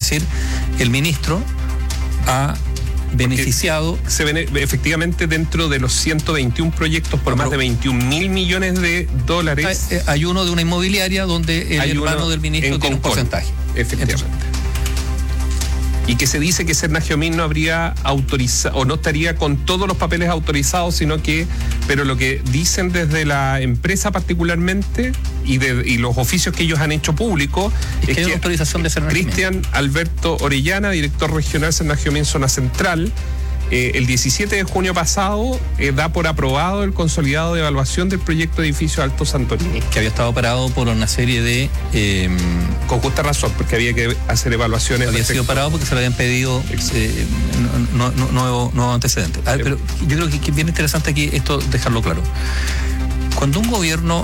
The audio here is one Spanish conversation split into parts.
decir, el ministro ha beneficiado. Efectivamente, dentro de los 121 proyectos por más de 21.000 millones de dólares. Hay uno de una inmobiliaria donde el hermano del ministro tiene un porcentaje. Efectivamente. Y que se dice que Serna-Giomín no habría autorizado, o no estaría con todos los papeles autorizados, pero lo que dicen desde la empresa particularmente y los oficios que ellos han hecho públicos es que hay una autorización de Serna-Giomín. Cristian Alberto Orellana, director regional Serna-Giomín Zona Central, el 17 de junio pasado da por aprobado el consolidado de evaluación del proyecto de edificio Alto Santorini. Que había estado parado por una serie de... con justa razón, porque había que hacer evaluaciones. Había sido parado porque se le habían pedido nuevos antecedentes. Pero yo creo que es bien interesante aquí esto dejarlo claro. Cuando un gobierno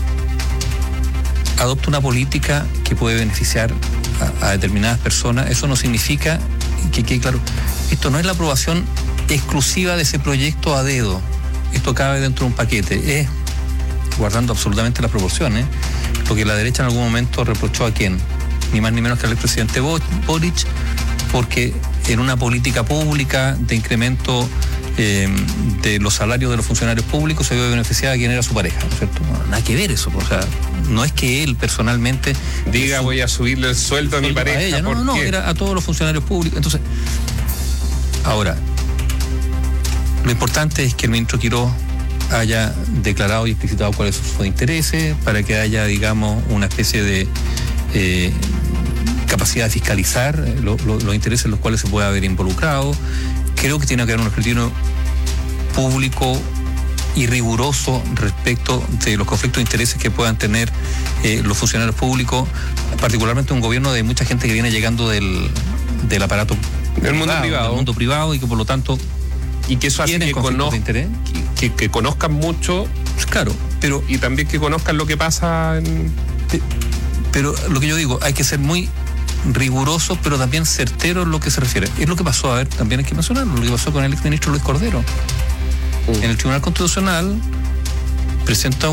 adopta una política que puede beneficiar a determinadas personas, eso no significa que quede claro. Esto no es la aprobación exclusiva de ese proyecto a dedo. Esto cabe dentro de un paquete. Es, guardando absolutamente las proporciones, lo que la derecha en algún momento reprochó a quién, ni más ni menos que al expresidente Boric, porque en una política pública de incremento de los salarios de los funcionarios públicos se vio beneficiada a quien era su pareja, ¿no es cierto? Bueno, nada que ver eso, o sea, no es que él personalmente diga voy a subirle el sueldo a mi pareja. A ella, no, era a todos los funcionarios públicos. Entonces, ahora, lo importante es que el ministro Quirós haya declarado y explicitado cuáles son sus intereses, para que haya, digamos, una especie de capacidad de fiscalizar los intereses en los cuales se puede haber involucrado. Creo que tiene que haber un escrutinio público y riguroso respecto de los conflictos de intereses que puedan tener los funcionarios públicos, particularmente un gobierno de mucha gente que viene llegando del aparato del mundo privado y que por lo tanto y que eso hace que conozcan mucho, claro, pero y también que conozcan lo que pasa pero lo que yo digo, hay que ser muy riguroso, pero también certero en lo que se refiere. Es lo que pasó, a ver, también hay que mencionarlo, lo que pasó con el exministro Luis Cordero. En el Tribunal Constitucional presenta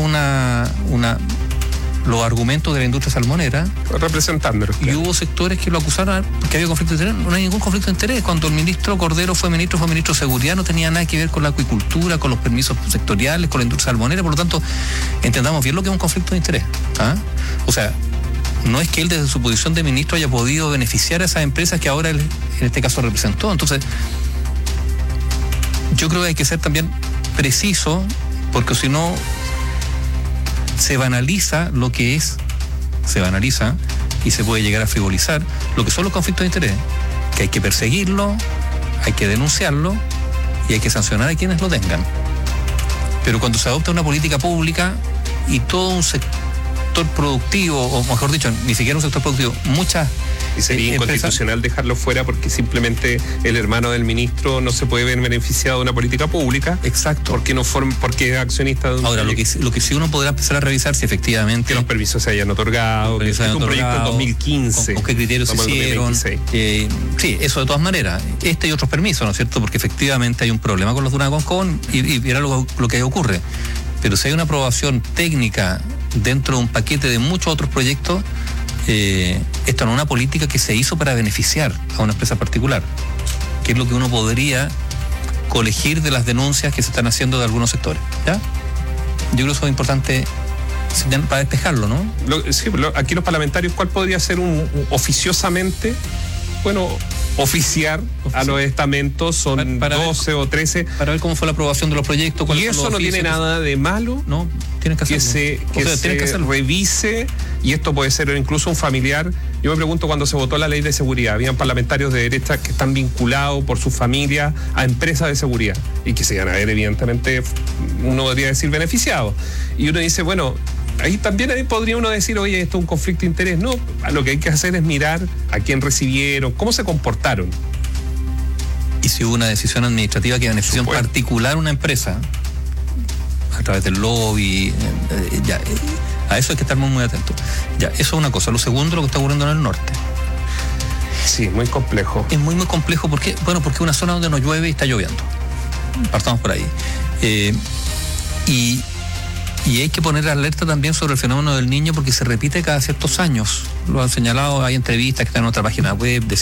los argumentos de la industria salmonera, representándolo. Y hubo sectores que lo acusaron que había conflicto de interés. No hay ningún conflicto de interés. Cuando el ministro Cordero fue ministro de Seguridad, no tenía nada que ver con la acuicultura, con los permisos sectoriales, con la industria salmonera. Por lo tanto, entendamos bien lo que es un conflicto de interés. O sea, no es que él desde su posición de ministro haya podido beneficiar a esas empresas que ahora él, en este caso, representó. Entonces, yo creo que hay que ser también preciso, porque si no se banaliza lo que es, y se puede llegar a frivolizar lo que son los conflictos de interés, que hay que perseguirlo, hay que denunciarlo y hay que sancionar a quienes lo tengan. Pero cuando se adopta una política pública y todo un sector productivo, o mejor dicho, ni siquiera un sector productivo, muchas y sería inconstitucional dejarlo fuera porque simplemente el hermano del ministro no se puede ver beneficiado de una política pública. Exacto. Porque es accionista de un Ahora, lo que sí uno podrá empezar a revisar si efectivamente que los permisos se hayan otorgado, que es un proyecto en 2015. ¿Con qué criterios se hicieron? Sí, eso de todas maneras. Y otros permisos, ¿no es cierto? Porque efectivamente hay un problema con los dunas de Concón y era lo que ocurre. Pero si hay una aprobación técnica dentro de un paquete de muchos otros proyectos, esto no es una política que se hizo para beneficiar a una empresa particular, que es lo que uno podría colegir de las denuncias que se están haciendo de algunos sectores, ¿ya? Yo creo que eso es importante para despejarlo, ¿no? Aquí los parlamentarios, ¿cuál podría ser oficiosamente? Bueno, oficiar a los estamentos, son para 12 o 13. Para ver cómo fue la aprobación de los proyectos. Y eso no tiene nada de malo. No, tienes que hacerlo. Que se revise, y esto puede ser incluso un familiar. Yo me pregunto, cuando se votó la ley de seguridad, habían parlamentarios de derecha que están vinculados por su familia a empresas de seguridad y que se iban a ver, evidentemente, uno podría decir beneficiados. Y uno dice, bueno, ahí podría uno decir, oye, esto es un conflicto de interés. No, lo que hay que hacer es mirar a quién recibieron, cómo se comportaron. Y si hubo una decisión administrativa que benefició en particular una empresa, a través del lobby, a eso hay que estar muy atentos. Ya, eso es una cosa. Lo segundo, lo que está ocurriendo en el norte. Sí, muy complejo. Es muy complejo porque es una zona donde no llueve y está lloviendo. Partamos por ahí. Y hay que poner alerta también sobre el fenómeno del Niño, porque se repite cada ciertos años. Lo han señalado, hay entrevistas que están en otra página web,